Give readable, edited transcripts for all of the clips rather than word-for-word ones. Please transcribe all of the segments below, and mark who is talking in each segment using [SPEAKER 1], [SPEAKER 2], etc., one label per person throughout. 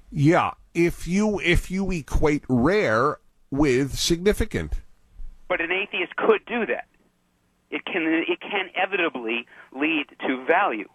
[SPEAKER 1] Yeah, if you equate rare with significant.
[SPEAKER 2] But an atheist could do that. It can inevitably lead to value.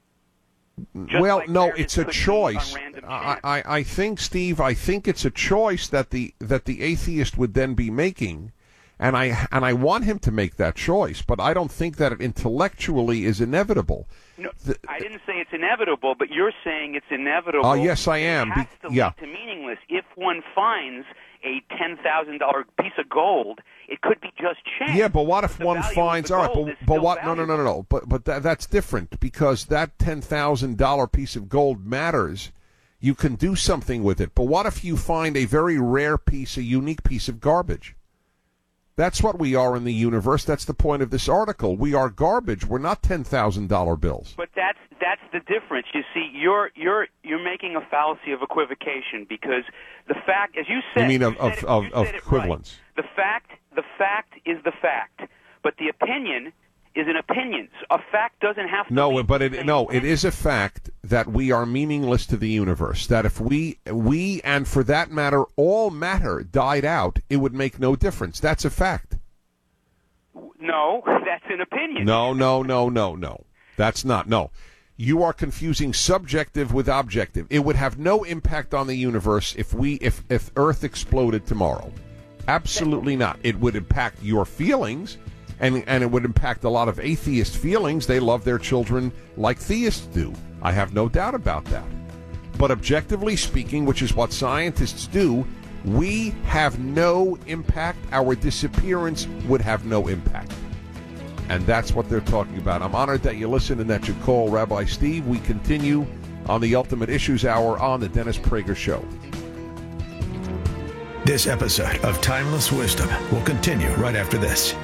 [SPEAKER 1] Well, no, it's a choice. I think, Steve, it's a choice that the atheist would then be making, and I want him to make that choice, but I don't think that it intellectually is inevitable.
[SPEAKER 2] No, I didn't say it's inevitable, but you're saying it's inevitable.
[SPEAKER 1] Oh, yes, I am.
[SPEAKER 2] It has to lead to meaningless. If one finds a $10,000 piece of gold, it could be just chance.
[SPEAKER 1] Yeah, but what if one finds? All right, but what? No. But that's different, because that $10,000 piece of gold matters. You can do something with it. But what if you find a very rare piece, a unique piece of garbage? That's what we are in the universe. That's the point of this article. We are garbage. We're not $10,000 bills.
[SPEAKER 2] But that's the difference. You see, you're making a fallacy of equivocation, because the fact, as you said,
[SPEAKER 1] you mean of equivalence.
[SPEAKER 2] Right. The fact is the fact, but the opinion is an opinion. A fact doesn't have to.
[SPEAKER 1] No, but it is a fact that we are meaningless to the universe. That if we and for that matter all matter died out, it would make no difference. That's a fact.
[SPEAKER 2] No, that's an opinion.
[SPEAKER 1] No. That's not. No. You are confusing subjective with objective. It would have no impact on the universe if Earth exploded tomorrow. Absolutely not. It would impact your feelings, and it would impact a lot of atheist feelings. They love their children like theists do. I have no doubt about that. But objectively speaking, which is what scientists do, we have no impact. Our disappearance would have no impact. And that's what they're talking about. I'm honored that you listen and that you call Rabbi Steve. We continue on the Ultimate Issues Hour on the Dennis Prager Show.
[SPEAKER 3] This episode of Timeless Wisdom will continue right after this.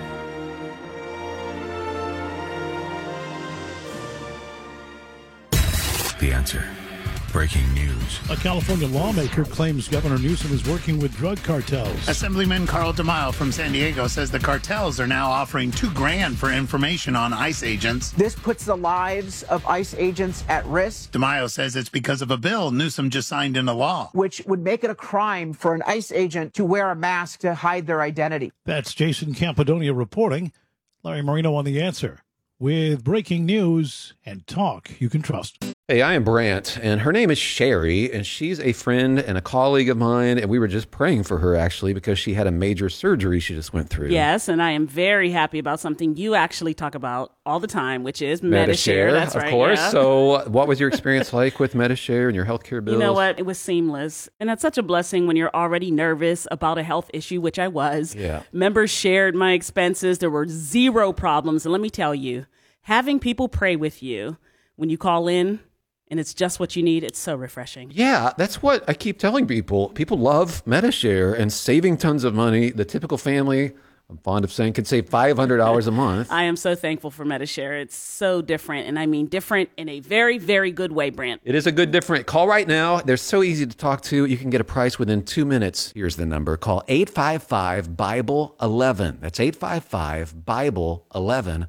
[SPEAKER 3] The Answer. Breaking news.
[SPEAKER 4] A California lawmaker claims Governor Newsom is working with drug cartels.
[SPEAKER 5] Assemblyman Carl DeMaio from San Diego says the cartels are now offering $2,000 for information on ICE agents.
[SPEAKER 6] This puts the lives of ICE agents at risk.
[SPEAKER 5] DeMaio says it's because of a bill Newsom just signed into law,
[SPEAKER 6] which would make it a crime for an ICE agent to wear a mask to hide their identity.
[SPEAKER 4] That's Jason Campadonia reporting. Larry Marino on The Answer with breaking news and talk you can trust.
[SPEAKER 7] Hey, I am Brant, and her name is Sherry, and she's a friend and a colleague of mine, and we were just praying for her, actually, because she had a major surgery she just went through.
[SPEAKER 8] Yes, and I am very happy about something you actually talk about all the time, which is Medi-Share. That's right,
[SPEAKER 7] of course.
[SPEAKER 8] Yeah.
[SPEAKER 7] So what was your experience like with Medi-Share and your healthcare bills?
[SPEAKER 8] You know what? It was seamless, and that's such a blessing when you're already nervous about a health issue, which I was.
[SPEAKER 7] Yeah.
[SPEAKER 8] Members shared my expenses. There were zero problems, and let me tell you, having people pray with you when you call in, and it's just what you need, it's so refreshing.
[SPEAKER 7] Yeah, that's what I keep telling people. People love Medi-Share and saving tons of money. The typical family, I'm fond of saying, can save $500 a month.
[SPEAKER 8] I am so thankful for Medi-Share. It's so different, and I mean different in a very, very good way, Brant.
[SPEAKER 7] It is a good different. Call right now. They're so easy to talk to. You can get a price within 2 minutes. Here's the number. Call 855-BIBLE-11. That's 855-BIBLE-11.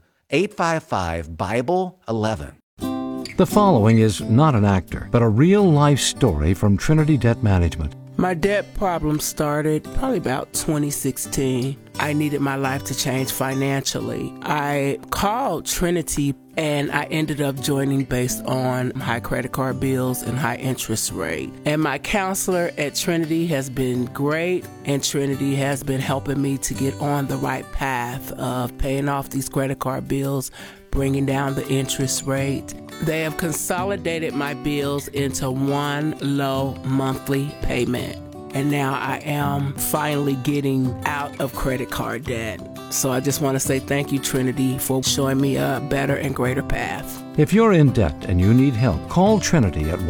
[SPEAKER 7] 855-BIBLE-11.
[SPEAKER 9] The following is not an actor, but a real-life story from Trinity Debt Management.
[SPEAKER 10] My debt problem started probably about 2016. I needed my life to change financially. I called Trinity and I ended up joining based on high credit card bills and high interest rate. And my counselor at Trinity has been great, and Trinity has been helping me to get on the right path of paying off these credit card bills, bringing down the interest rate. They have consolidated my bills into one low monthly payment. And now I am finally getting out of credit card debt. So I just want to say thank you, Trinity, for showing me a better and greater path.
[SPEAKER 9] If you're in debt and you need help, call Trinity at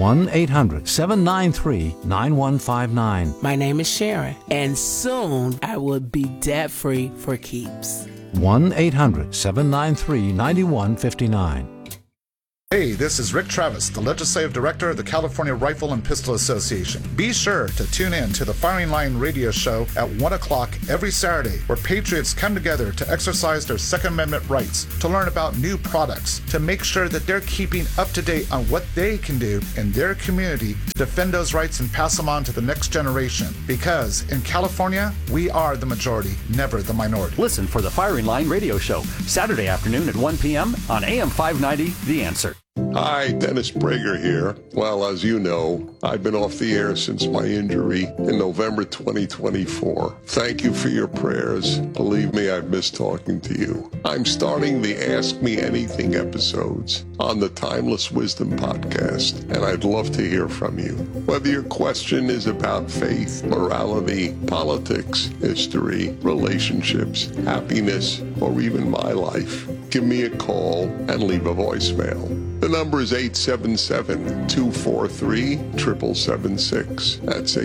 [SPEAKER 9] 1-800-793-9159.
[SPEAKER 10] My name is Sharon, and soon I will be debt-free for keeps.
[SPEAKER 9] 1-800-793-9159.
[SPEAKER 11] Hey, this is Rick Travis, the Legislative Director of the California Rifle and Pistol Association. Be sure to tune in to the Firing Line radio show at 1 o'clock every Saturday, where patriots come together to exercise their Second Amendment rights, to learn about new products, to make sure that they're keeping up to date on what they can do in their community to defend those rights and pass them on to the next generation. Because in California, we are the majority, never the minority.
[SPEAKER 12] Listen for the Firing Line radio show, Saturday afternoon at 1 p.m. on AM 590, The Answer.
[SPEAKER 13] Hi, Dennis Prager here. Well, as you know, I've been off the air since my injury in November 2024. Thank you for your prayers. Believe me, I've missed talking to you. I'm starting the Ask Me Anything episodes on the Timeless Wisdom podcast, and I'd love to hear from you. Whether your question is about faith, morality, politics, history, relationships, happiness, or even my life, give me a call and leave a voicemail. The number is 877-243-7776. That's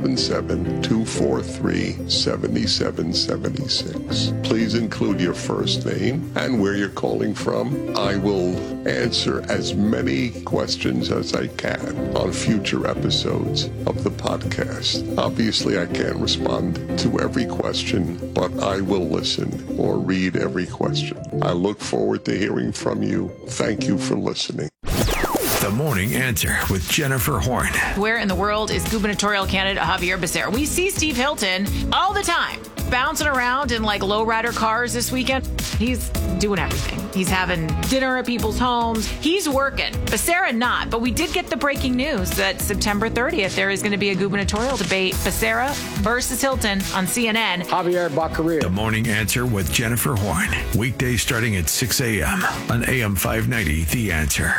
[SPEAKER 13] 877-243-7776. Please include your first name and where you're calling from. I will answer as many questions as I can on future episodes of the podcast. Obviously, I can't respond to every question, but I will listen or read every question. I look forward to hearing from you. Thank you for listening.
[SPEAKER 3] The Morning Answer with Jennifer Horn.
[SPEAKER 14] Where in the world is gubernatorial candidate Javier Becerra? We see Steve Hilton all the time bouncing around in like lowrider cars this weekend. He's doing everything. He's having dinner at people's homes. He's working. Becerra not, but we did get the breaking news that September 30th, there is going to be a gubernatorial debate, Becerra versus Hilton on CNN.
[SPEAKER 3] Javier Baccaria. The Morning Answer with Jennifer Horn. Weekdays starting at 6 a.m. on AM 590, The Answer.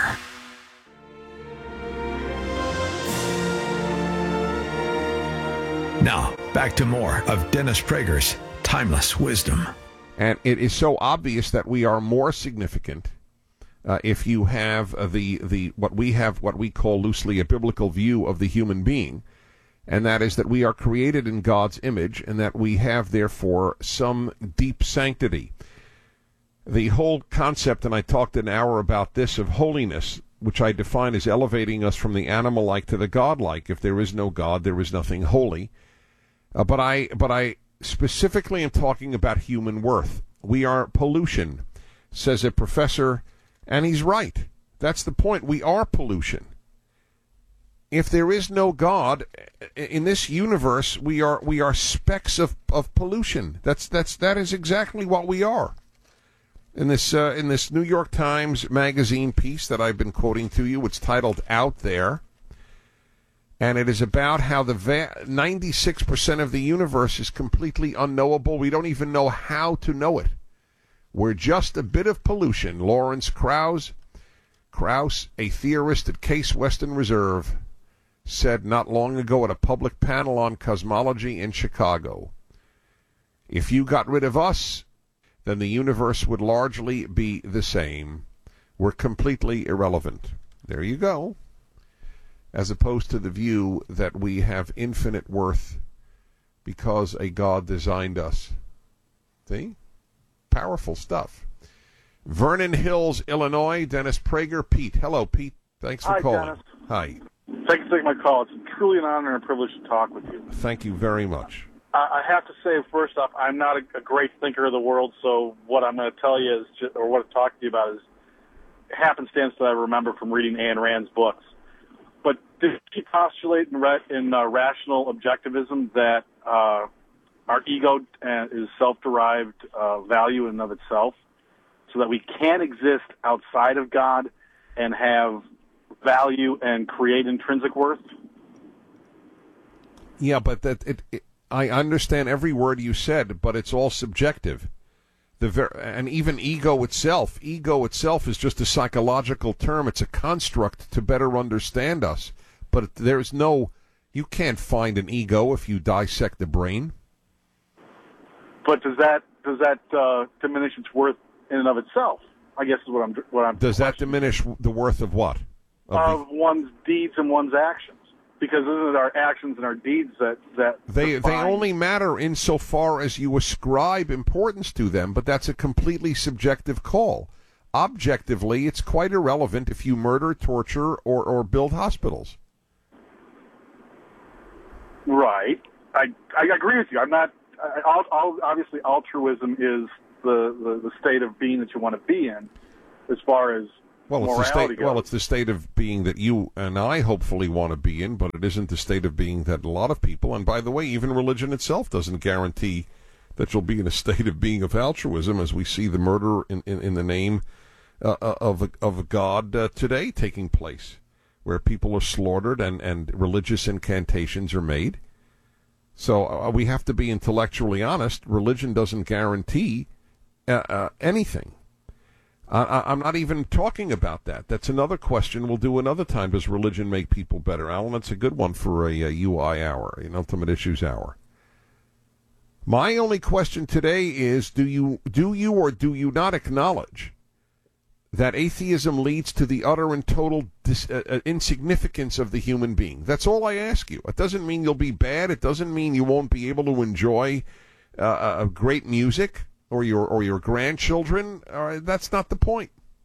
[SPEAKER 3] Now, back to more of Dennis Prager's Timeless Wisdom.
[SPEAKER 1] And it is so obvious that we are more significant if you have what we call loosely a biblical view of the human being, and that is that we are created in God's image and that we have, therefore, some deep sanctity. The whole concept, and I talked an hour about this, of holiness, which I define as elevating us from the animal-like to the God-like. If there is no God, there is nothing holy. But I specifically am talking about human worth. We are pollution, says a professor, and he's right. That's the point. We are pollution. If there is no God in this universe, we are specks of pollution. That is exactly what we are. In this New York Times magazine piece that I've been quoting to you, it's titled "Out There." And it is about how the 96% of the universe is completely unknowable. We don't even know how to know it. We're just a bit of pollution. Lawrence Krauss, a theorist at Case Western Reserve, said not long ago at a public panel on cosmology in Chicago, "If you got rid of us, then the universe would largely be the same. We're completely irrelevant." There you go. As opposed to the view that we have infinite worth because a God designed us. See? Powerful stuff. Vernon Hills, Illinois, Dennis Prager. Pete. Hello, Pete. Thanks for calling.
[SPEAKER 15] Dennis.
[SPEAKER 1] Hi.
[SPEAKER 15] Thanks for taking my call. It's truly an honor and a privilege to talk with you.
[SPEAKER 1] Thank you very much.
[SPEAKER 15] I have to say, first off, I'm not a great thinker of the world, so what I'm going to tell you is, or what to talk to you about is happenstance that I remember from reading Ayn Rand's books. But did she postulate in rational objectivism that our ego is self-derived value in and of itself, so that we can exist outside of God and have value and create intrinsic worth?
[SPEAKER 1] Yeah, but I understand every word you said, but it's all subjective. And even ego itself is just a psychological term. It's a construct to better understand us. But you can't find an ego if you dissect the brain.
[SPEAKER 15] But does that diminish its worth in and of itself? I guess is what I'm.
[SPEAKER 1] Does that diminish the worth of what?
[SPEAKER 15] Of one's deeds and one's actions. Because isn't it our actions and our deeds that
[SPEAKER 1] they only matter insofar as you ascribe importance to them, but that's a completely subjective call. objectively, it's quite irrelevant if you murder, torture, or build hospitals.
[SPEAKER 15] Right. I agree with you. I'm not. Obviously, altruism is the state of being that you want to be in, as far as morality goes.
[SPEAKER 1] Well, it's the state of being that you and I hopefully want to be in, but it isn't the state of being that a lot of people. And by the way, even religion itself doesn't guarantee that you'll be in a state of being of altruism, as we see the murder in the name of God today taking place, where people are slaughtered and religious incantations are made. So we have to be intellectually honest. Religion doesn't guarantee anything. I'm not even talking about that. That's another question we'll do another time. Does religion make people better? Alan, that's a good one for a UI hour, an Ultimate Issues hour. My only question today is, do you or do you not acknowledge that atheism leads to the utter and total insignificance of the human being? That's all I ask you. It doesn't mean you'll be bad. It doesn't mean you won't be able to enjoy great music or your grandchildren. That's not the point.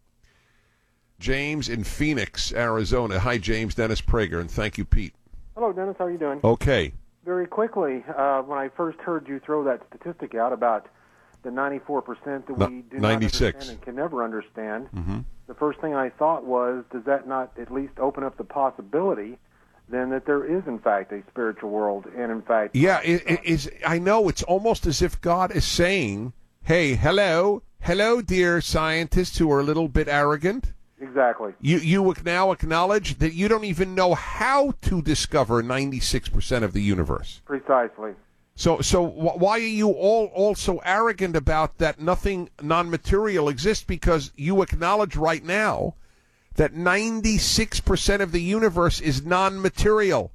[SPEAKER 1] James in Phoenix, Arizona. Hi, James. Dennis Prager, and thank you, Pete.
[SPEAKER 16] Hello, Dennis. How are you doing?
[SPEAKER 1] Okay.
[SPEAKER 16] Very quickly, when I first heard you throw that statistic out about the 94% that we do not understand and can never understand, the first thing I thought was, does that not at least open up the possibility then that there is, in fact, a spiritual world, and in fact...
[SPEAKER 1] Yeah, it is. I know. It's almost as if God is saying, hey, hello, dear scientists who are a little bit arrogant.
[SPEAKER 16] Exactly.
[SPEAKER 1] You now acknowledge that you don't even know how to discover 96% of the universe.
[SPEAKER 16] Precisely.
[SPEAKER 1] So why are you all so arrogant about that nothing non-material exists? Because you acknowledge right now that 96% of the universe is non-material.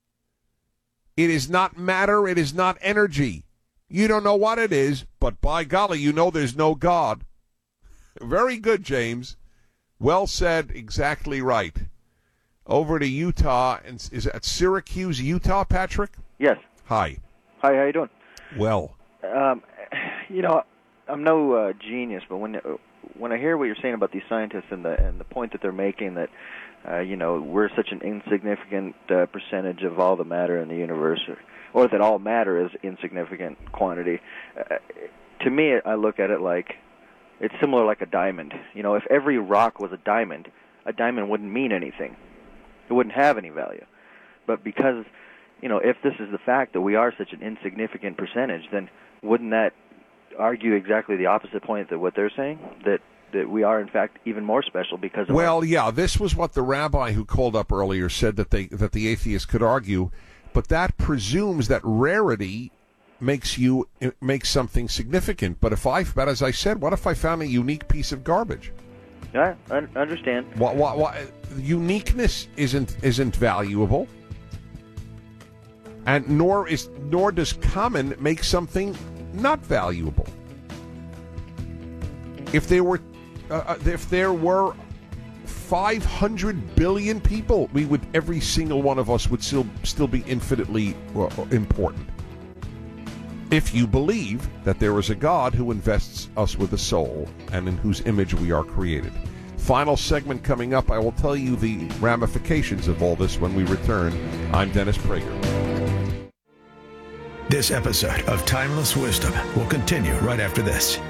[SPEAKER 1] It is not matter. It is not energy. You don't know what it is, but by golly, you know there's no God. Very good, James. Well said. Exactly right. Over to Utah. And is that Syracuse, Utah, Patrick?
[SPEAKER 17] Yes.
[SPEAKER 1] Hi.
[SPEAKER 17] Hi, how you doing?
[SPEAKER 1] Well.
[SPEAKER 17] I'm no genius, but when I hear what you're saying about these scientists and the point that they're making that, we're such an insignificant percentage of all the matter in the universe, or that all matter is insignificant quantity, to me, I look at it like it's similar like a diamond. If every rock was a diamond wouldn't mean anything. It wouldn't have any value. But because, if this is the fact that we are such an insignificant percentage, then wouldn't that argue exactly the opposite point that what they're saying? That we are, in fact, even more special because of...
[SPEAKER 1] Well, yeah, this was what the rabbi who called up earlier said that the atheists could argue, but that presumes that rarity makes something significant. But as I said, what if I found a unique piece of garbage?
[SPEAKER 17] Yeah, I understand.
[SPEAKER 1] What uniqueness isn't valuable, and nor does common make something not valuable. If there were 500 billion people, every single one of us would still be infinitely important. If you believe that there is a God who invests us with a soul and in whose image we are created. Final segment coming up. I will tell you the ramifications of all this when we return. I'm Dennis Prager.
[SPEAKER 3] This episode of Timeless Wisdom will continue right after this.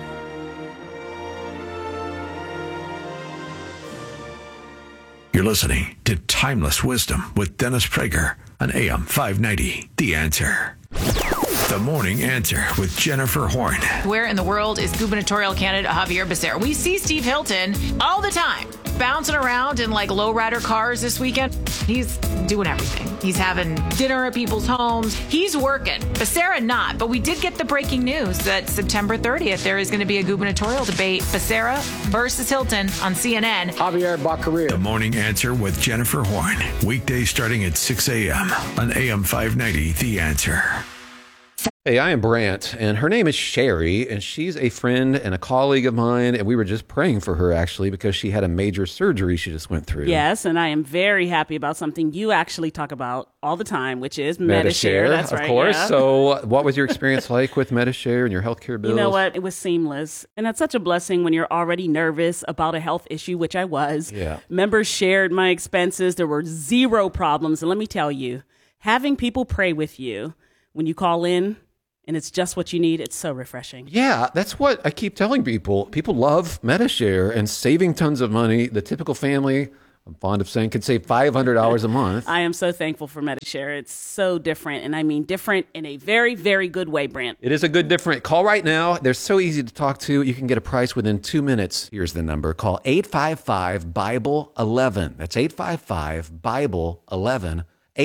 [SPEAKER 3] You're listening to Timeless Wisdom with Dennis Prager on AM 590. The Answer. The Morning Answer with Jennifer Horn.
[SPEAKER 14] Where in the world is gubernatorial candidate Javier Becerra? We see Steve Hilton all the time, bouncing around in like lowrider cars this weekend. He's doing everything. He's having dinner at people's homes. He's working. Becerra not, but we did get the breaking news that September 30th, there is going to be a gubernatorial debate, Becerra versus Hilton on CNN.
[SPEAKER 3] Javier Baccaria. The Morning Answer with Jennifer Horn. Weekdays starting at 6 a.m. on AM 590, The Answer.
[SPEAKER 7] Hey, I am Brant, and her name is Sherry, and she's a friend and a colleague of mine, and we were just praying for her, actually, because she had a major surgery she just went through.
[SPEAKER 8] Yes, and I am very happy about something you actually talk about all the time, which is Medi-Share. That's right.
[SPEAKER 7] Of course.
[SPEAKER 8] Yeah.
[SPEAKER 7] So what was your experience like with Medi-Share and your healthcare bills?
[SPEAKER 8] You know what? It was seamless. And that's such a blessing when you're already nervous about a health issue, which I was.
[SPEAKER 7] Yeah.
[SPEAKER 8] Members shared my expenses. There were zero problems. And let me tell you, having people pray with you when you call in, and it's just what you need, it's so refreshing.
[SPEAKER 7] Yeah, that's what I keep telling people. People love Medi-Share and saving tons of money. The typical family, I'm fond of saying, could save $500 a month.
[SPEAKER 8] I am so thankful for Medi-Share. It's so different, and I mean different in a very, very good way, Brant.
[SPEAKER 7] It is a good different. Call right now. They're so easy to talk to. You can get a price within 2 minutes. Here's the number. Call 855-BIBLE-11. That's 855-BIBLE-11.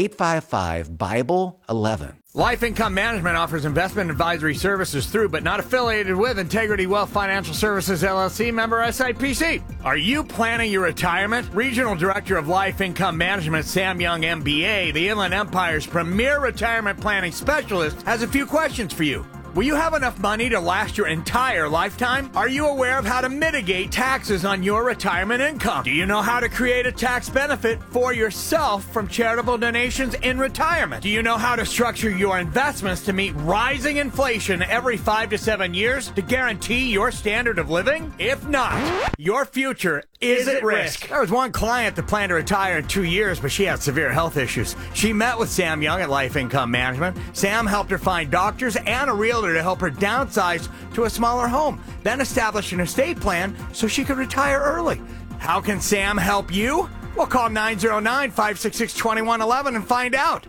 [SPEAKER 7] 855-BIBLE-11.
[SPEAKER 18] Life Income Management offers investment advisory services through, but not affiliated with, Integrity Wealth Financial Services, LLC, member SIPC. Are you planning your retirement? Regional Director of Life Income Management, Sam Young, MBA, the Inland Empire's premier retirement planning specialist, has a few questions for you. Will you have enough money to last your entire lifetime? Are you aware of how to mitigate taxes on your retirement income? Do you know how to create a tax benefit for yourself from charitable donations in retirement? Do you know how to structure your investments to meet rising inflation every 5 to 7 years to guarantee your standard of living? If not, your future is at risk. There was one client that planned to retire in 2 years, but she had severe health issues. She met with Sam Young at Life Income Management. Sam helped her find doctors and a realtor to help her downsize to a smaller home, then establish an estate plan so she could retire early. How can Sam help you? Well, call 909-566-2111 and find out.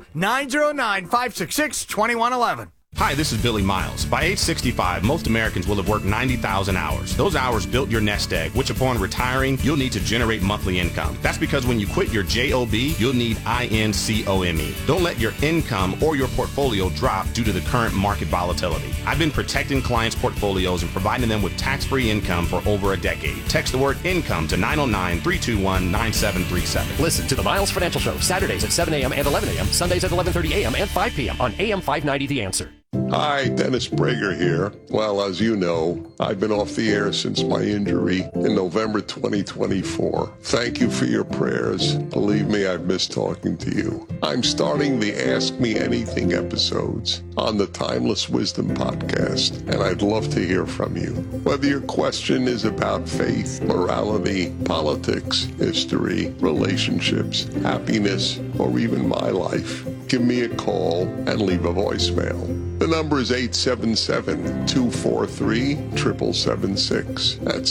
[SPEAKER 18] 909-566-2111.
[SPEAKER 19] Hi, this is Billy Miles. By age 65, most Americans will have worked 90,000 hours. Those hours built your nest egg, which upon retiring, you'll need to generate monthly income. That's because when you quit your JOB, you'll need INCOME. Don't let your income or your portfolio drop due to the current market volatility. I've been protecting clients' portfolios and providing them with tax-free income for over a decade. Text the word income to 909-321-9737.
[SPEAKER 12] Listen to the Miles Financial Show, Saturdays at 7 a.m. and 11 a.m., Sundays at 11:30 a.m. and 5 p.m. on AM 590 The Answer.
[SPEAKER 13] Hi, Dennis Prager here. Well, as you know, I've been off the air since my injury in November 2024. Thank you for your prayers. Believe me, I've missed talking to you. I'm starting the Ask Me Anything episodes on the Timeless Wisdom podcast, and I'd love to hear from you. Whether your question is about faith, morality, politics, history, relationships, happiness, or even my life, give me a call and leave a voicemail. The number is 877-243-7776. That's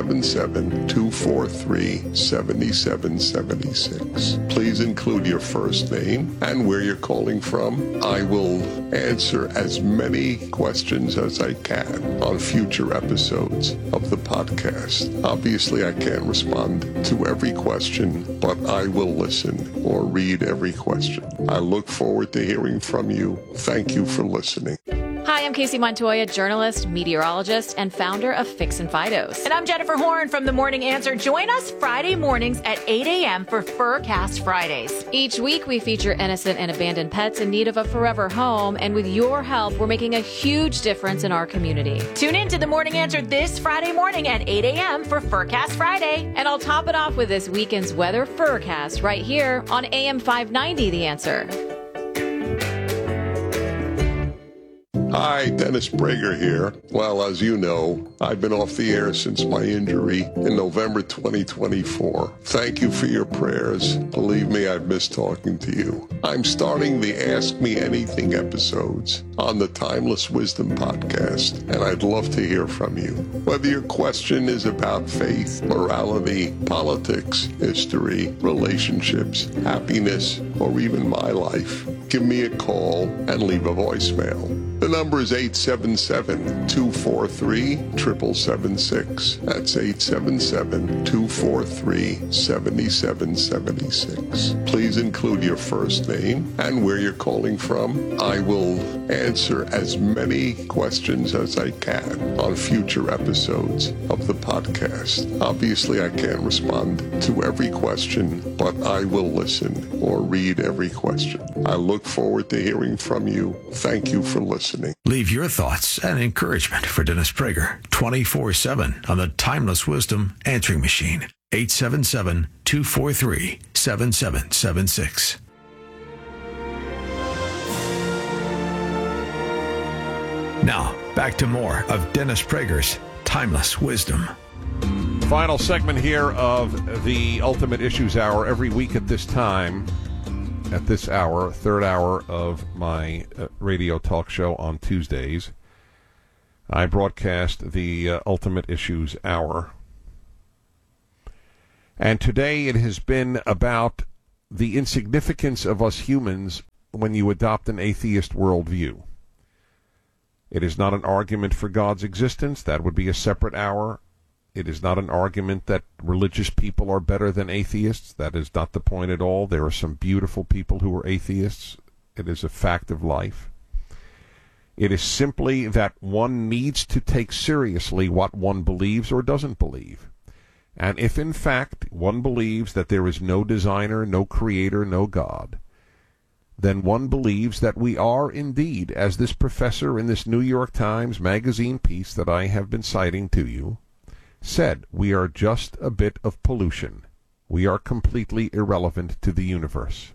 [SPEAKER 13] 877-243-7776. Please include your first name and where you're calling from. I will answer as many questions as I can on future episodes of the podcast. Obviously, I can't respond to every question, but I will listen or read every question. I look forward to hearing from you. Thank you for listening.
[SPEAKER 20] Hi, I'm Casey Montoya, journalist, meteorologist, and founder of Fix and Fidos.
[SPEAKER 14] And I'm Jennifer Horn from The Morning Answer. Join us Friday mornings at 8 a.m. for Furcast Fridays.
[SPEAKER 20] Each week, we feature innocent and abandoned pets in need of a forever home. And with your help, we're making a huge difference in our community.
[SPEAKER 14] Tune in to The Morning Answer this Friday morning at 8 a.m. for Furcast Friday.
[SPEAKER 20] And I'll top it off with this weekend's weather Furcast right here on AM 590 The Answer.
[SPEAKER 13] Hi, Dennis Prager here. Well, as you know, I've been off the air since my injury in November 2024. Thank you for your prayers. Believe me, I've missed talking to you. I'm starting the Ask Me Anything episodes on the Timeless Wisdom podcast, and I'd love to hear from you. Whether your question is about faith, morality, politics, history, relationships, happiness, or even my life, give me a call and leave a voicemail. The number is 877-243-7776. That's 877-243-7776. Please include your first name and where you're calling from. I will answer as many questions as I can on future episodes of the podcast. Obviously, I can't respond to every question, but I will listen or read every question. I look forward to hearing from you. Thank you for listening. morning.
[SPEAKER 3] Leave your thoughts and encouragement for Dennis Prager 24/7 on the Timeless Wisdom Answering Machine. 877-243-7776. Now, back to more of Dennis Prager's Timeless Wisdom.
[SPEAKER 1] Final segment here of the Ultimate Issues Hour. Every week at this time, at this hour, third hour of my radio talk show on Tuesdays, I broadcast the Ultimate Issues Hour. And today it has been about the insignificance of us humans when you adopt an atheist worldview. It is not an argument for God's existence. That would be a separate hour. It is not an argument that religious people are better than atheists. That is not the point at all. There are some beautiful people who are atheists. It is a fact of life. It is simply that one needs to take seriously what one believes or doesn't believe. And if in fact one believes that there is no designer, no creator, no God, then one believes that we are indeed, as this professor in this New York Times magazine piece that I have been citing to you said, we are just a bit of pollution. We are completely irrelevant to the universe.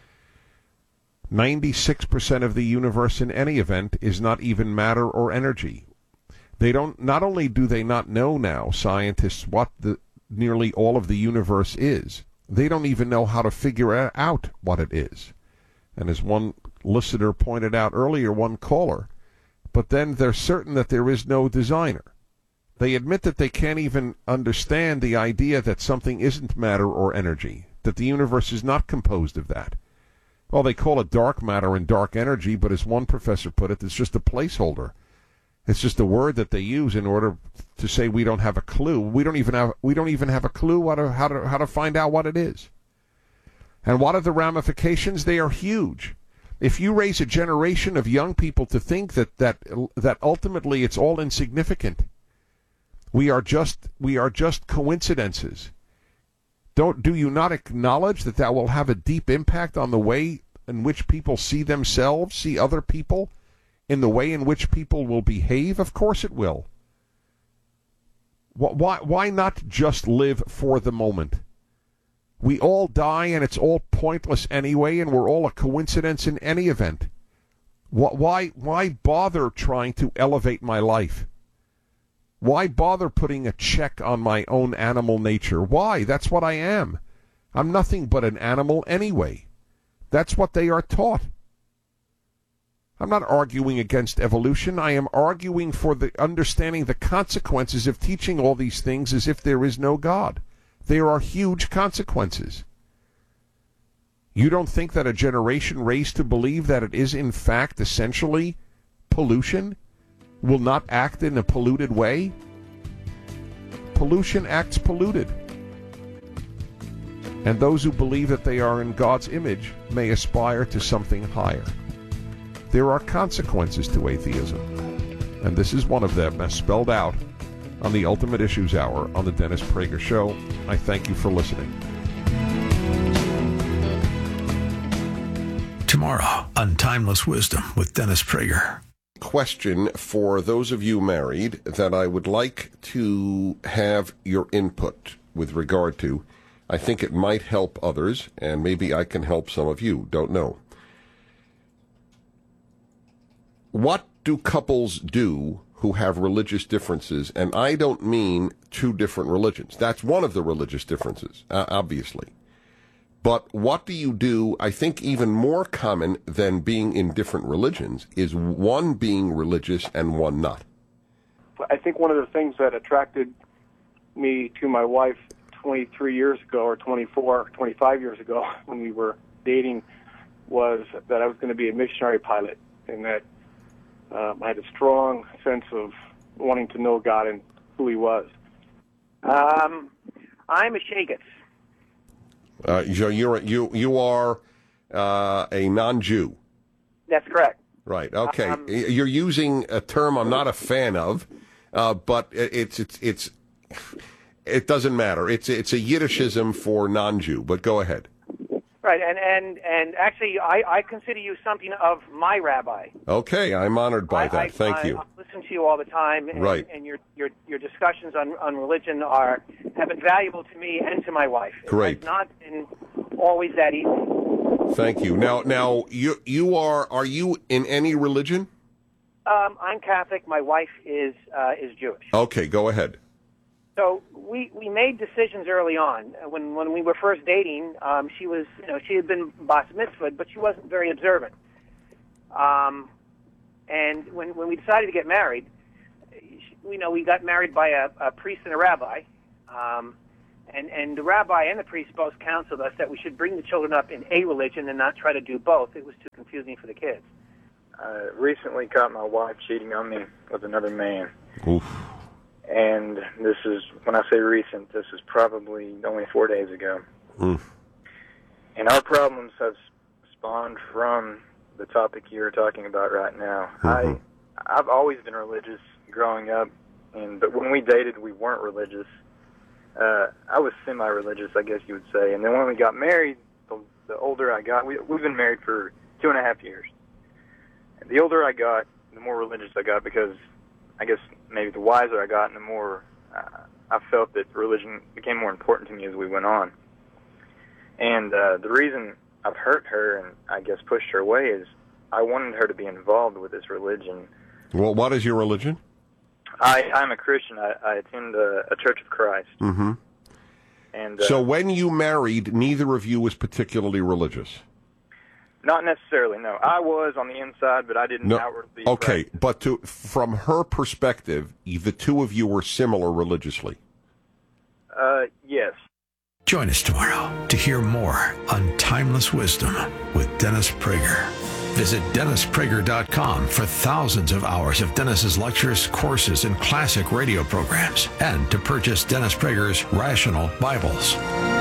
[SPEAKER 1] 96% of the universe in any event is not even matter or energy. Not only do they not know now, scientists, what nearly all of the universe is, they don't even know how to figure out what it is. And as one listener pointed out earlier, one caller, but then they're certain that there is no designer. They admit that they can't even understand the idea that something isn't matter or energy, that the universe is not composed of that. Well, they call it dark matter and dark energy, but as one professor put it, it's just a placeholder. It's just a word that they use in order to say we don't have a clue. We don't even have a clue how to find out what it is. And what are the ramifications? They are huge. If you raise a generation of young people to think that ultimately it's all insignificant, we are just coincidences. Do you not acknowledge that will have a deep impact on the way in which people see themselves, see other people, in the way in which people will behave? Of course it will. Why not just live for the moment? We all die, and it's all pointless anyway, and we're all a coincidence in any event. Why bother trying to elevate my life? Why bother putting a check on my own animal nature? Why? That's what I am. I'm nothing but an animal anyway. That's what they are taught. I'm not arguing against evolution. I am arguing for the understanding the consequences of teaching all these things as if there is no God. There are huge consequences. You don't think that a generation raised to believe that it is in fact essentially pollution will not act in a polluted way? Pollution acts polluted. And those who believe that they are in God's image may aspire to something higher. There are consequences to atheism, and this is one of them, as spelled out on the Ultimate Issues Hour on the Dennis Prager Show. I thank you for listening.
[SPEAKER 3] Tomorrow on Timeless Wisdom with Dennis Prager.
[SPEAKER 13] Question for those of you married that I would like to have your input with regard to. I think it might help others, and maybe I can help some of you. Don't know. What do couples do who have religious differences? And I don't mean two different religions. That's one of the religious differences, obviously. But what do you do? I think even more common than being in different religions is one being religious and one not.
[SPEAKER 16] I think one of the things that attracted me to my wife 23 years ago, or 24, 25 years ago, when we were dating, was that I was going to be a missionary pilot, and that I had a strong sense of wanting to know God and who He was.
[SPEAKER 21] I'm a Shagas.
[SPEAKER 13] You are a non-Jew.
[SPEAKER 21] That's correct.
[SPEAKER 13] Right. Okay. You're using a term I'm not a fan of, but it doesn't matter. It's a Yiddishism for non-Jew. But go ahead.
[SPEAKER 21] Right, and actually, I consider you something of my rabbi.
[SPEAKER 1] Okay, I'm honored by that. Thank you.
[SPEAKER 21] I listen to you all the time, and,
[SPEAKER 1] right.
[SPEAKER 21] and your discussions on religion have been valuable to me and to my wife.
[SPEAKER 1] Great.
[SPEAKER 21] It's not been always that easy.
[SPEAKER 1] Thank you. Now you are you in any religion?
[SPEAKER 21] I'm Catholic. My wife is Jewish.
[SPEAKER 1] Okay, go ahead.
[SPEAKER 21] So we made decisions early on. When we were first dating, she had been bar mitzvahed, but she wasn't very observant. And when we decided to get married, we got married by a priest and a rabbi. And the rabbi and the priest both counseled us that we should bring the children up in a religion and not try to do both. It was too confusing for the kids.
[SPEAKER 2] I recently caught my wife cheating on me with another man.
[SPEAKER 1] Oof.
[SPEAKER 2] And this is, when I say recent, this is probably only 4 days ago.
[SPEAKER 1] Oof.
[SPEAKER 2] And our problems have spawned from the topic you're talking about right now.
[SPEAKER 1] Mm-hmm.
[SPEAKER 2] I've always been religious growing up, but when we dated, we weren't religious. I was semi-religious, I guess you would say. And then when we got married, the older I got, we've been married for 2.5 years. And the older I got, the more religious I got, because I guess maybe the wiser I got and the more I felt that religion became more important to me as we went on. And the reason I've hurt her and I guess pushed her away is I wanted her to be involved with this religion.
[SPEAKER 1] Well, what is your religion?
[SPEAKER 2] I'm a Christian. I attend a Church of Christ.
[SPEAKER 1] Mm-hmm.
[SPEAKER 2] And
[SPEAKER 1] so when you married, neither of you was particularly religious?
[SPEAKER 2] Not necessarily, no. I was on the inside, but I didn't outwardly.
[SPEAKER 1] Okay, but from her perspective, the two of you were similar religiously?
[SPEAKER 2] Yes.
[SPEAKER 3] Join us tomorrow to hear more on Timeless Wisdom with Dennis Prager. Visit DennisPrager.com for thousands of hours of Dennis's lectures, courses, and classic radio programs, and to purchase Dennis Prager's Rational Bibles.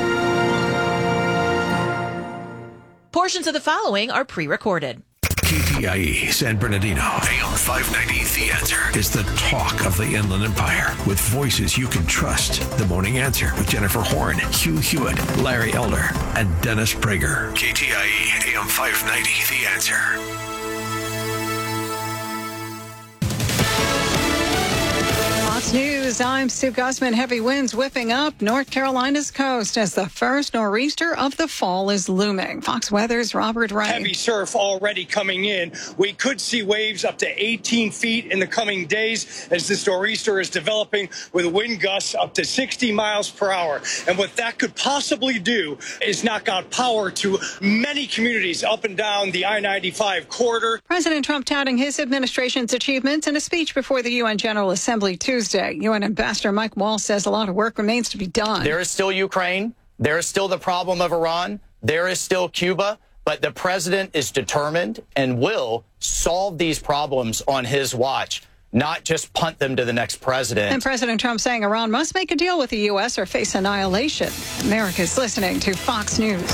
[SPEAKER 14] Portions of the following are pre-recorded.
[SPEAKER 3] KTIE San Bernardino, AM 590, The Answer, is the talk of the Inland Empire with voices you can trust. The Morning Answer with Jennifer Horn, Hugh Hewitt, Larry Elder, and Dennis Prager. KTIE AM 590, The Answer.
[SPEAKER 22] Fox News, I'm Sue Guzman. Heavy winds whipping up North Carolina's coast as the first nor'easter of the fall is looming. Fox Weather's Robert Ray.
[SPEAKER 23] Heavy surf already coming in. We could see waves up to 18 feet in the coming days as this nor'easter is developing with wind gusts up to 60 miles per hour. And what that could possibly do is knock out power to many communities up and down the I-95 corridor.
[SPEAKER 22] President Trump touting his administration's achievements in a speech before the UN General Assembly Tuesday. UN Ambassador Mike Waltz says a lot of work remains to be done.
[SPEAKER 24] There is still Ukraine. There is still the problem of Iran. There is still Cuba. But the president is determined and will solve these problems on his watch, not just punt them to the next president.
[SPEAKER 22] And President Trump saying Iran must make a deal with the U.S. or face annihilation. America's listening to Fox News.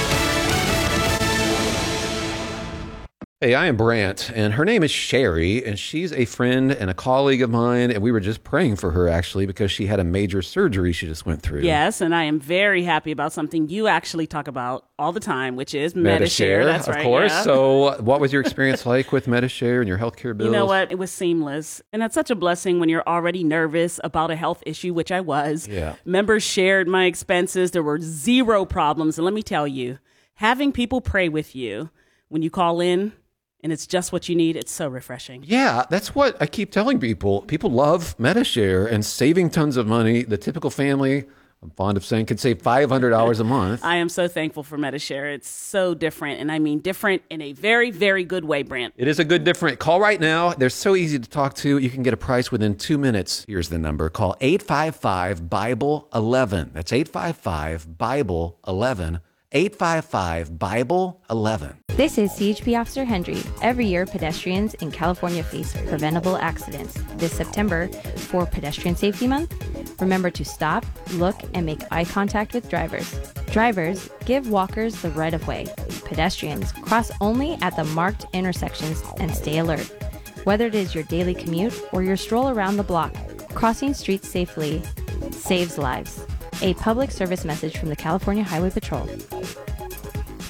[SPEAKER 7] Hey, I am Brant, and her name is Sherry, and she's a friend and a colleague of mine, and we were just praying for her, actually, because she had a major surgery she just went through.
[SPEAKER 8] Yes, and I am very happy about something you actually talk about all the time, which is Medi-Share. That's right,
[SPEAKER 7] of course.
[SPEAKER 8] Yeah.
[SPEAKER 7] So what was your experience like with Medi-Share and your healthcare bills?
[SPEAKER 8] You know what? It was seamless, and that's such a blessing when you're already nervous about a health issue, which I was.
[SPEAKER 7] Yeah.
[SPEAKER 8] Members shared my expenses. There were zero problems, and let me tell you, having people pray with you when you call in, and it's just what you need, it's so refreshing.
[SPEAKER 7] Yeah, that's what I keep telling people. People love Medi-Share and saving tons of money. The typical family, I'm fond of saying, could save $500 a month.
[SPEAKER 8] I am so thankful for Medi-Share. It's so different, and I mean different in a very, very good way, Brant.
[SPEAKER 7] It is a good different. Call right now. They're so easy to talk to. You can get a price within 2 minutes. Here's the number. Call 855-BIBLE-11. That's 855-BIBLE-11. 855-BIBLE-11.
[SPEAKER 25] This is CHP Officer Hendry. Every year, pedestrians in California face preventable accidents. This September, for Pedestrian Safety Month, remember to stop, look, and make eye contact with drivers. Drivers, give walkers the right of way. Pedestrians, cross only at the marked intersections and stay alert. Whether it is your daily commute or your stroll around the block, crossing streets safely saves lives. A public service message from the California Highway Patrol.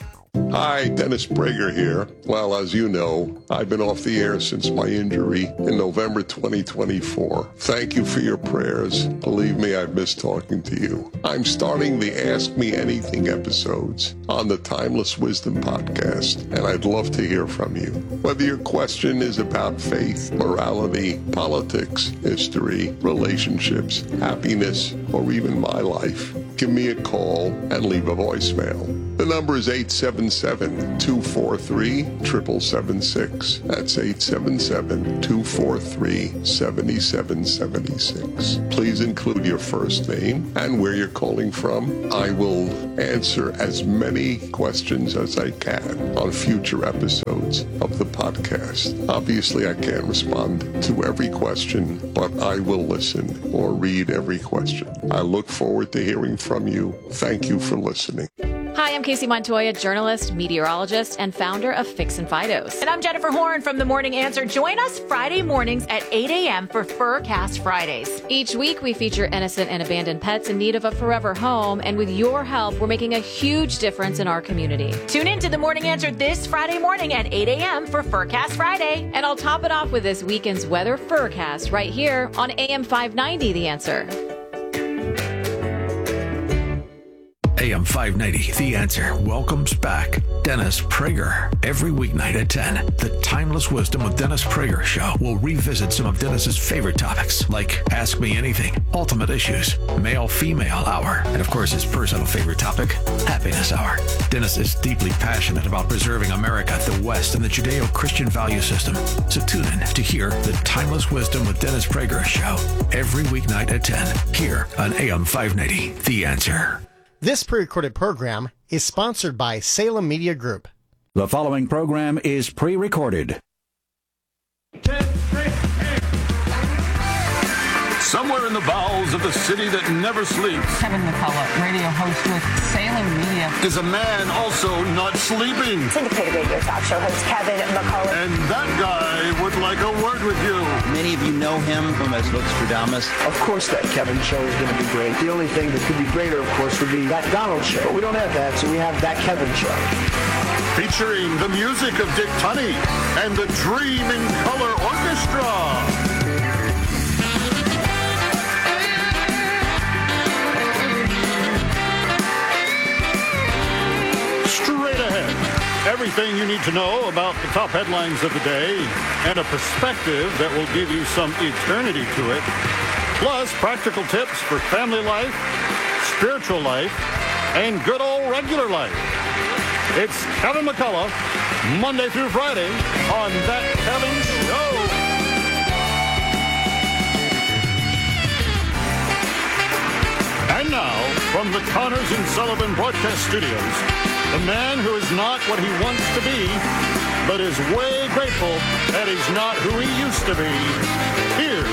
[SPEAKER 13] Hi, Dennis Prager here. Well, as you know, I've been off the air since my injury in November 2024. Thank you for your prayers. Believe me, I've missed talking to you. I'm starting the Ask Me Anything episodes on the Timeless Wisdom podcast, and I'd love to hear from you. Whether your question is about faith, morality, politics, history, relationships, happiness, or even my life, give me a call and leave a voicemail. The number is 877-243-7776. That's 877-243-7776. Please include your first name and where you're calling from. I will answer as many questions as I can on future episodes of the podcast. Obviously, I can't respond to every question, but I will listen or read every question. I look forward to hearing from you. Thank you for listening.
[SPEAKER 20] Hi, I'm Casey Montoya, journalist, meteorologist, and founder of Fix and Fidos.
[SPEAKER 14] And I'm Jennifer Horn from The Morning Answer. Join us Friday mornings at 8 a.m. for Furcast Fridays.
[SPEAKER 20] Each week, we feature innocent and abandoned pets in need of a forever home. And with your help, we're making a huge difference in our community.
[SPEAKER 14] Tune in to The Morning Answer this Friday morning at 8 a.m. for Furcast Friday.
[SPEAKER 20] And I'll top it off with this weekend's weather Furcast right here on AM 590, The Answer.
[SPEAKER 3] AM 590, The Answer, welcomes back Dennis Prager. Every weeknight at 10, the Timeless Wisdom with Dennis Prager show will revisit some of Dennis's favorite topics, like Ask Me Anything, Ultimate Issues, Male-Female Hour, and of course his personal favorite topic, Happiness Hour. Dennis is deeply passionate about preserving America, the West, and the Judeo-Christian value system. So tune in to hear the Timeless Wisdom with Dennis Prager show every weeknight at 10, here on AM 590, The Answer.
[SPEAKER 4] This pre-recorded program is sponsored by Salem Media Group.
[SPEAKER 5] The following program is pre-recorded.
[SPEAKER 6] Somewhere in the bowels of the city that never sleeps,
[SPEAKER 9] Kevin McCullough, radio host with Salem Media,
[SPEAKER 6] is a man also not sleeping.
[SPEAKER 10] Syndicated radio talk show host Kevin McCullough.
[SPEAKER 6] And that guy would like a word with you.
[SPEAKER 26] Many of you know him from as Nostradamus.
[SPEAKER 27] Of course that Kevin show is going to be great. The only thing that could be greater, of course, would be that Donald show. But we don't have that, so we have that Kevin show.
[SPEAKER 6] Featuring the music of Dick Tunney and the Dream in Color Orchestra. Straight ahead, everything you need to know about the top headlines of the day and a perspective that will give you some eternity to it. Plus, practical tips for family life, spiritual life, and good old regular life. It's Kevin McCullough, Monday through Friday on That Kevin Show. And now, from the Connors and Sullivan Broadcast Studios, the man who is not what he wants to be, but is way grateful that he's not who he used to be. Here's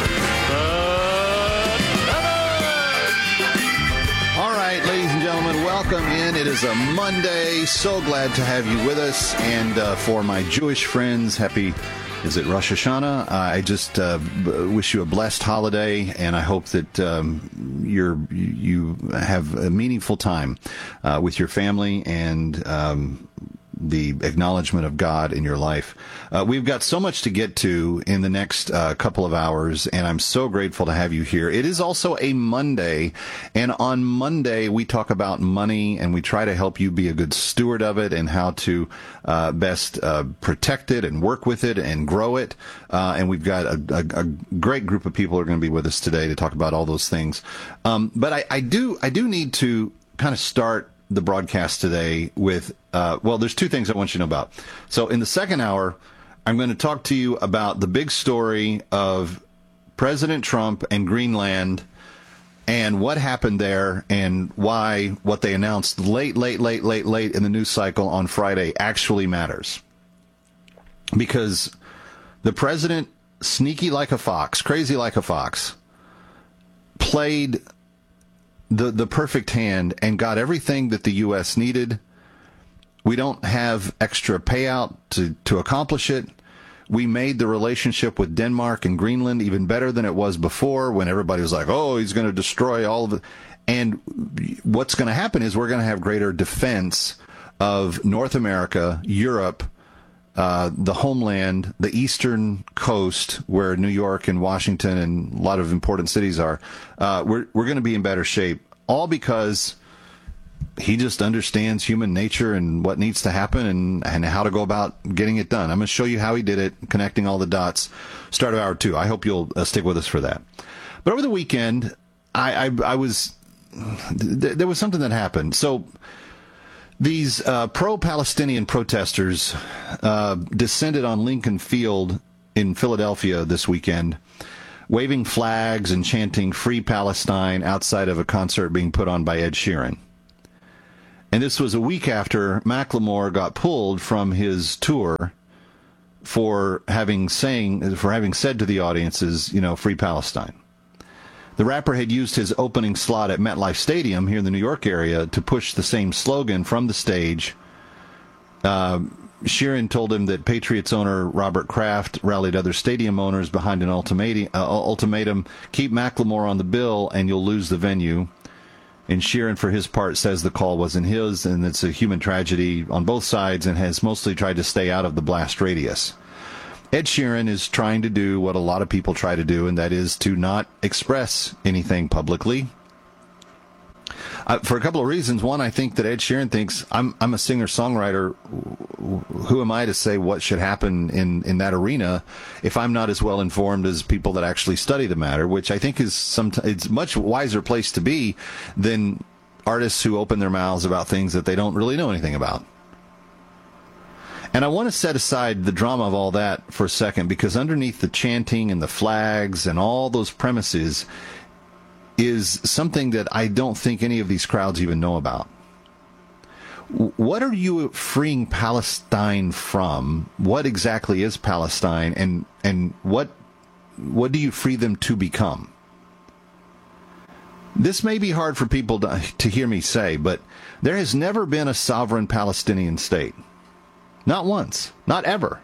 [SPEAKER 6] the
[SPEAKER 28] All right, ladies and gentlemen, welcome in. It is a Monday. So glad to have you with us. And for my Jewish friends, happy... Is it Rosh Hashanah? I just wish you a blessed holiday, and I hope that you have a meaningful time with your family and the acknowledgement of God in your life. We've got so much to get to in the next couple of hours, and I'm so grateful to have you here. It is also a Monday, and on Monday we talk about money, and we try to help you be a good steward of it and how to best protect it and work with it and grow it. And we've got a great group of people who are going to be with us today to talk about all those things. But I do need to kind of start the broadcast today with, there's two things I want you to know about. So in the second hour, I'm going to talk to you about the big story of President Trump and Greenland and what happened there and why what they announced late in the news cycle on Friday actually matters. Because the president, sneaky like a fox, crazy like a fox, played the perfect hand and got everything that the U.S. needed. We don't have extra payout to accomplish it. We made the relationship with Denmark and Greenland even better than it was before, when everybody was like, oh, he's going to destroy all of it. And what's going to happen is we're going to have greater defense of North America, Europe, the homeland, the eastern coast, where New York and Washington and a lot of important cities are, we're going to be in better shape, all because he just understands human nature and what needs to happen and how to go about getting it done. I'm going to show you how he did it, connecting all the dots. Start of hour 2. I hope you'll stick with us for that. But over the weekend, there was something that happened. So these pro-Palestinian protesters descended on Lincoln Field in Philadelphia this weekend, waving flags and chanting "Free Palestine" outside of a concert being put on by Ed Sheeran. And this was a week after Macklemore got pulled from his tour for having said to the audiences, "Free Palestine." The rapper had used his opening slot at MetLife Stadium here in the New York area to push the same slogan from the stage. Sheeran told him that Patriots owner Robert Kraft rallied other stadium owners behind an ultimatum: keep Macklemore on the bill and you'll lose the venue. And Sheeran, for his part, says the call wasn't his, and it's a human tragedy on both sides, and has mostly tried to stay out of the blast radius. Ed Sheeran is trying to do what a lot of people try to do, and that is to not express anything publicly. For a couple of reasons. One, I think that Ed Sheeran thinks, I'm a singer-songwriter. Who am I to say what should happen in that arena if I'm not as well informed as people that actually study the matter, which I think is it's a much wiser place to be than artists who open their mouths about things that they don't really know anything about. And I want to set aside the drama of all that for a second, because underneath the chanting and the flags and all those premises is something that I don't think any of these crowds even know about. What are you freeing Palestine from? What exactly is Palestine, and what do you free them to become? This may be hard for people to hear me say, but there has never been a sovereign Palestinian state. Not once. Not ever.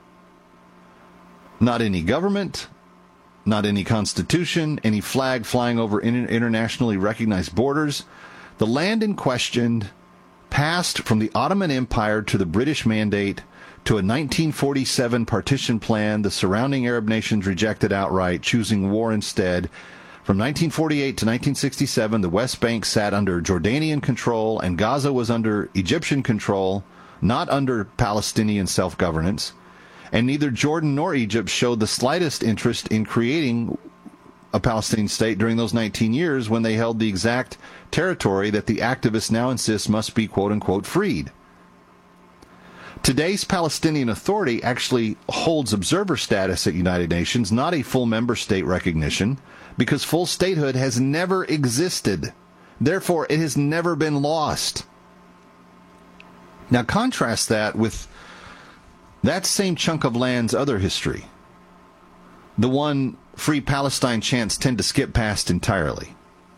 [SPEAKER 28] Not any government, not any constitution, any flag flying over internationally recognized borders. The land in question passed from the Ottoman Empire to the British Mandate to a 1947 partition plan the surrounding Arab nations rejected outright, choosing war instead. From 1948 to 1967, the West Bank sat under Jordanian control and Gaza was under Egyptian control, not under Palestinian self-governance. And neither Jordan nor Egypt showed the slightest interest in creating a Palestinian state during those 19 years when they held the exact territory that the activists now insist must be quote-unquote freed. Today's Palestinian Authority actually holds observer status at United Nations, not a full member state recognition, because full statehood has never existed. Therefore, it has never been lost. Now contrast that with that same chunk of land's other history, the one Free Palestine chants tend to skip past entirely.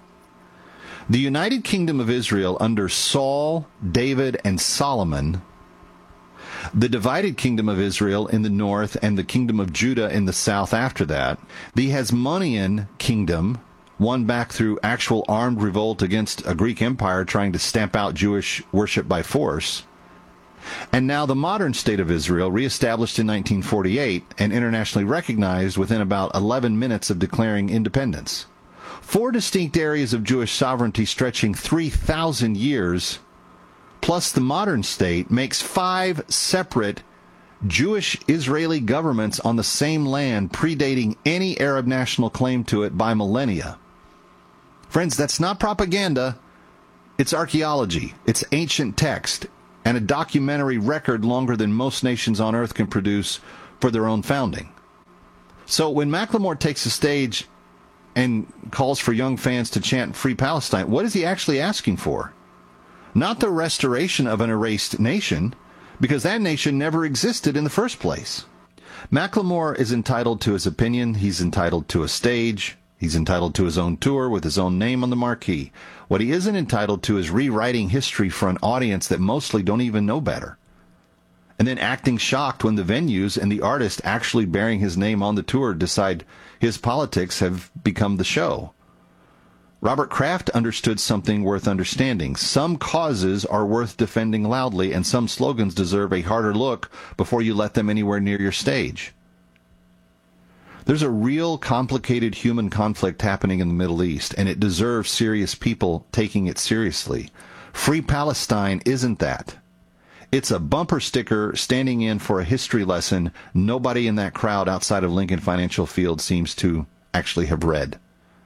[SPEAKER 28] The United Kingdom of Israel under Saul, David, and Solomon, the divided Kingdom of Israel in the north and the Kingdom of Judah in the south after that, the Hasmonean Kingdom, won back through actual armed revolt against a Greek empire trying to stamp out Jewish worship by force, and now the modern state of Israel, reestablished in 1948 and internationally recognized within about 11 minutes of declaring independence. 4 distinct areas of Jewish sovereignty stretching 3,000 years, plus the modern state, makes 5 separate Jewish-Israeli governments on the same land, predating any Arab national claim to it by millennia. Friends, that's not propaganda. It's archaeology. It's ancient text, and a documentary record longer than most nations on earth can produce for their own founding. So when Macklemore takes the stage and calls for young fans to chant Free Palestine, what is he actually asking for? Not the restoration of an erased nation, because that nation never existed in the first place. Macklemore is entitled to his opinion. He's entitled to a stage. He's entitled to his own tour with his own name on the marquee. What he isn't entitled to is rewriting history for an audience that mostly don't even know better, and then acting shocked when the venues and the artist actually bearing his name on the tour decide his politics have become the show. Robert Kraft understood something worth understanding. Some causes are worth defending loudly, and some slogans deserve a harder look before you let them anywhere near your stage. There's a real complicated human conflict happening in the Middle East, and it deserves serious people taking it seriously. Free Palestine isn't that. It's a bumper sticker standing in for a history lesson nobody in that crowd outside of Lincoln Financial Field seems to actually have read.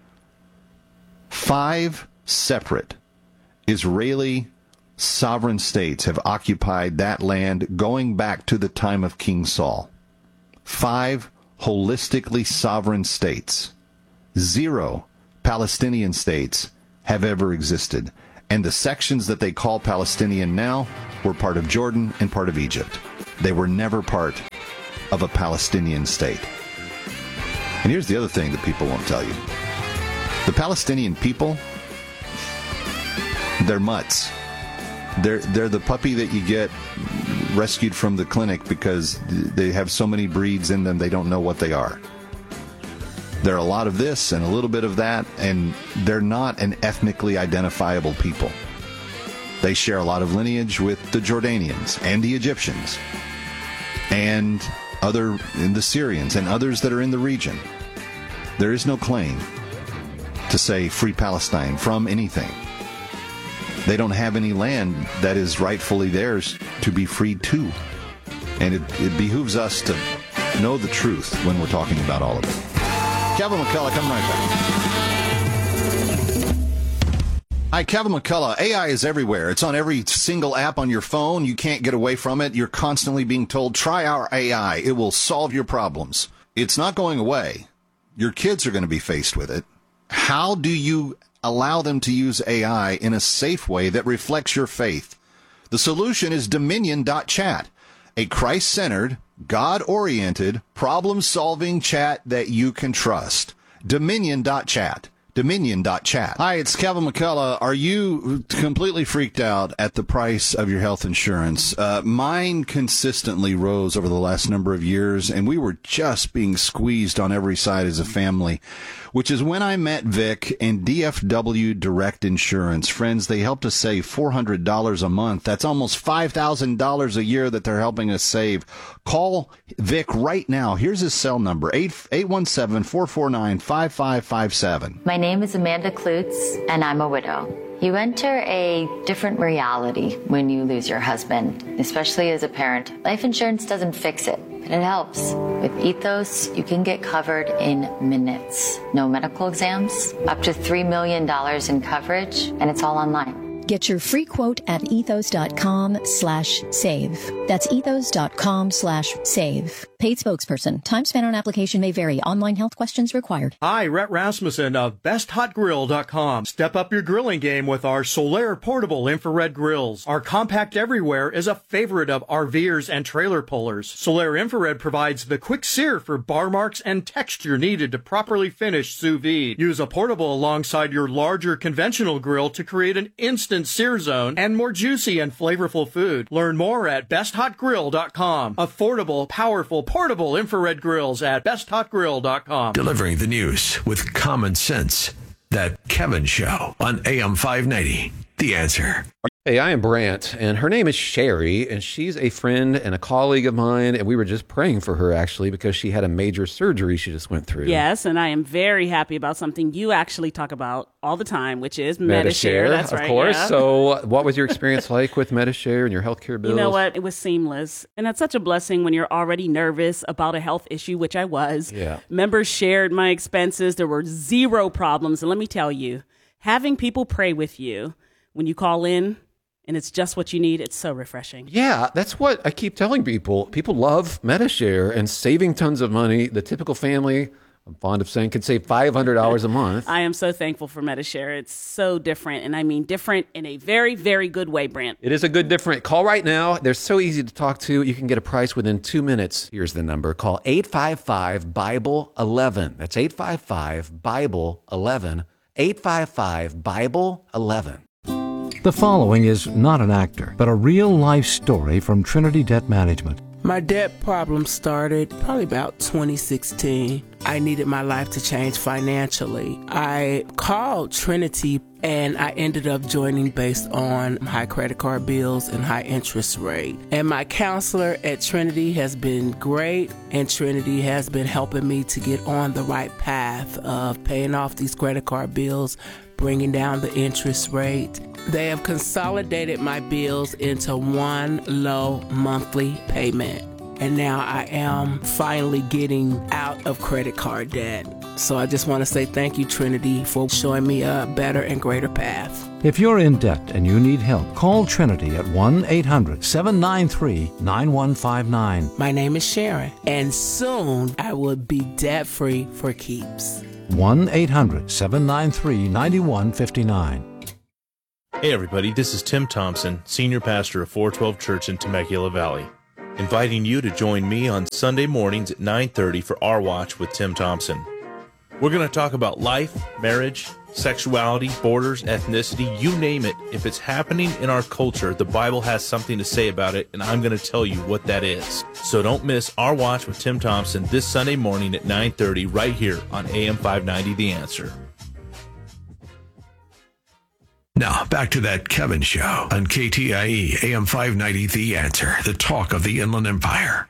[SPEAKER 28] 5 separate Israeli sovereign states have occupied that land going back to the time of King Saul. 5 holistically sovereign states. 0 Palestinian states have ever existed. And the sections that they call Palestinian now were part of Jordan and part of Egypt. They were never part of a Palestinian state. And here's the other thing that people won't tell you. The Palestinian people, they're mutts. They're the puppy that you get rescued from the clinic because they have so many breeds in them they don't know what they are. They're a lot of this and a little bit of that, and they're not an ethnically identifiable people. They share a lot of lineage with the Jordanians and the Egyptians and the Syrians and others that are in the region. There is no claim to say free Palestine from anything. They don't have any land that is rightfully theirs to be freed to. And it behooves us to know the truth when we're talking about all of it. Kevin McCullough, coming right back. Hi, Kevin McCullough. AI is everywhere. It's on every single app on your phone. You can't get away from it. You're constantly being told, try our AI. It will solve your problems. It's not going away. Your kids are going to be faced with it. How do you allow them to use AI in a safe way that reflects your faith? The solution is Dominion.chat, a Christ-centered, God-oriented, problem-solving chat that you can trust. Dominion.chat. Dominion.chat. Hi, it's Kevin McCullough. Are you completely freaked out at the price of your health insurance? Mine consistently rose over the last number of years, and we were just being squeezed on every side as a family, which is when I met Vic and DFW Direct Insurance. Friends, they helped us save $400 a month. That's almost $5,000 a year that they're helping us save. Call Vic right now. Here's his cell number, 817-449-5557.
[SPEAKER 11] My name is Amanda Klutz, and I'm a widow. You enter a different reality when you lose your husband, especially as a parent. Life insurance doesn't fix it, but it helps. With Ethos, you can get covered in minutes. No medical exams, up to $3 million in coverage, and it's all online.
[SPEAKER 12] Get your free quote at ethos.com/save. That's ethos.com/save. Paid spokesperson. Time spent on application may vary. Online health questions required.
[SPEAKER 15] Hi, Rhett Rasmussen of BestHotGrill.com. Step up your grilling game with our Solaire portable infrared grills. Our compact everywhere is a favorite of RVers and trailer pullers. Solaire infrared provides the quick sear for bar marks and texture needed to properly finish sous vide. Use a portable alongside your larger conventional grill to create an instant sear zone and more juicy and flavorful food. Learn more at BestHotGrill.com. Affordable, powerful, portable infrared grills at BestHotGrill.com.
[SPEAKER 3] Delivering the news with common sense. That Kevin Show on AM 590. The Answer.
[SPEAKER 7] Hey, I am Brant, and her name is Sherry, and she's a friend and a colleague of mine, and we were just praying for her, actually, because she had a major surgery she just went through.
[SPEAKER 8] Yes, and I am very happy about something you actually talk about all the time, which is Medi-Share. That's right.
[SPEAKER 7] Of course.
[SPEAKER 8] Yeah.
[SPEAKER 7] So what was your experience like with Medi-Share and your healthcare bills?
[SPEAKER 8] You know what? It was seamless. And that's such a blessing when you're already nervous about a health issue, which I was.
[SPEAKER 7] Yeah.
[SPEAKER 8] Members shared my expenses. There were 0 problems. And let me tell you, having people pray with you when you call in, and it's just what you need, it's so refreshing.
[SPEAKER 7] Yeah, that's what I keep telling people. People love Medi-Share and saving tons of money. The typical family, I'm fond of saying, can save $500 a month.
[SPEAKER 8] I am so thankful for Medi-Share. It's so different, and I mean different in a very, very good way, Brant.
[SPEAKER 7] It is a good different. Call right now. They're so easy to talk to. You can get a price within 2 minutes. Here's the number. Call 855-BIBLE-11. That's 855-BIBLE-11. 855-BIBLE-11.
[SPEAKER 16] The following is not an actor, but a real-life story from Trinity Debt Management.
[SPEAKER 1] My debt problem started probably about 2016. I needed my life to change financially. I called Trinity and I ended up joining based on high credit card bills and high interest rate. And my counselor at Trinity has been great, and Trinity has been helping me to get on the right path of paying off these credit card bills, bringing down the interest rate. They have consolidated my bills into one low monthly payment. And now I am finally getting out of credit card debt. So I just want to say thank you, Trinity, for showing me a better and greater path.
[SPEAKER 2] If you're in debt and you need help, call Trinity at 1-800-793-9159.
[SPEAKER 1] My name is Sharon, and soon I will be debt-free for keeps.
[SPEAKER 2] 1-800-793-9159.
[SPEAKER 16] Hey everybody, this is Tim Thompson, Senior Pastor of 412 Church in Temecula Valley, inviting you to join me on Sunday mornings at 9:30 for Our Watch with Tim Thompson. We're going to talk about life, marriage, sexuality, borders, ethnicity, you name it. If it's happening in our culture, the Bible has something to say about it, and I'm going to tell you what that is. So don't miss Our Watch with Tim Thompson this Sunday morning at 9:30 right here on AM 590 The Answer.
[SPEAKER 3] Now, back to that Kevin Show on KTIE AM 590 The Answer, the talk of the Inland Empire.